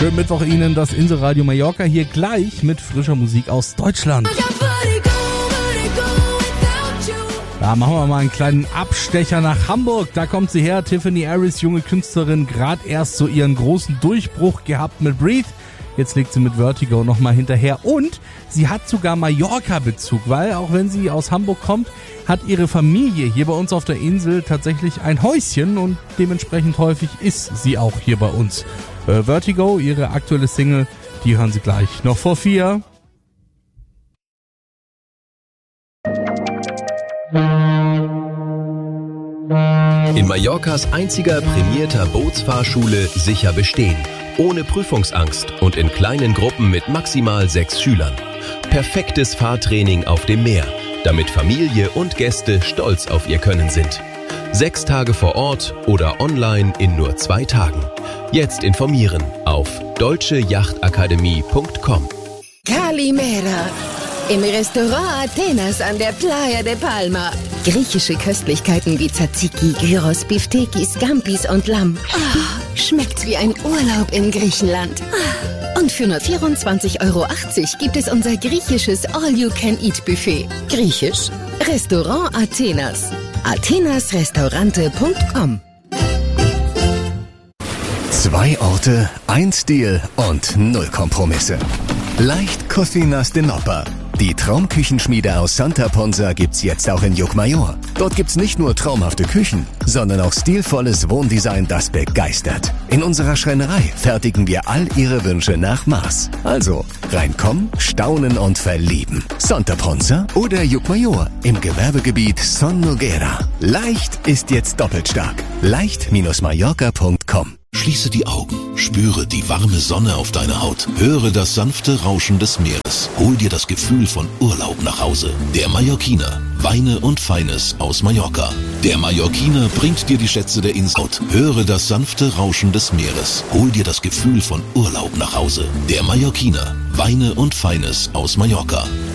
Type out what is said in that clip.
Schönen Mittwoch Ihnen, das Inselradio Mallorca hier gleich mit frischer Musik aus Deutschland. Da machen wir mal einen kleinen Abstecher nach Hamburg. Da kommt sie her, Tiffany Harris, junge Künstlerin, gerade erst so ihren großen Durchbruch gehabt mit Breathe. Jetzt legt sie mit Vertigo nochmal hinterher und sie hat sogar Mallorca-Bezug, weil auch wenn sie aus Hamburg kommt, hat ihre Familie hier bei uns auf der Insel tatsächlich ein Häuschen und dementsprechend häufig ist sie auch hier bei uns. Vertigo, ihre aktuelle Single, die hören Sie gleich noch vor 4. In Mallorcas einziger prämierter Bootsfahrschule sicher bestehen. Ohne Prüfungsangst und in kleinen Gruppen mit maximal 6 Schülern. Perfektes Fahrtraining auf dem Meer, damit Familie und Gäste stolz auf ihr Können sind. 6 Tage vor Ort oder online in nur 2 Tagen. Jetzt informieren auf deutscheachtakademie.com. Kalimera. Im Restaurant Athenas an der Playa de Palma. Griechische Köstlichkeiten wie Tzatziki, Gyros, Biftekis, Scampis und Lamm. Oh, schmeckt wie ein Urlaub in Griechenland. Und für nur 24,80 € gibt es unser griechisches All-You-Can-Eat-Buffet. Griechisch? Restaurant Athenas. athenasrestaurante.com. 2 Orte, 1 Stil und 0 Kompromisse. Leicht Cocinas de Nopper. Die Traumküchenschmiede aus Santa Ponsa gibt's jetzt auch in Llucmajor. Dort gibt's nicht nur traumhafte Küchen, sondern auch stilvolles Wohndesign, das begeistert. In unserer Schreinerei fertigen wir all Ihre Wünsche nach Maß. Also reinkommen, staunen und verlieben. Santa Ponsa oder Llucmajor im Gewerbegebiet Son Noguera. Leicht ist jetzt doppelt stark. leicht-mallorca.com. Schließe die Augen, spüre die warme Sonne auf deiner Haut, höre das sanfte Rauschen des Meeres, hol dir das Gefühl von Urlaub nach Hause. Der Mallorquiner, Weine und Feines aus Mallorca. Der Mallorquiner bringt dir die Schätze der Insel. Höre das sanfte Rauschen des Meeres, hol dir das Gefühl von Urlaub nach Hause. Der Mallorquiner, Weine und Feines aus Mallorca.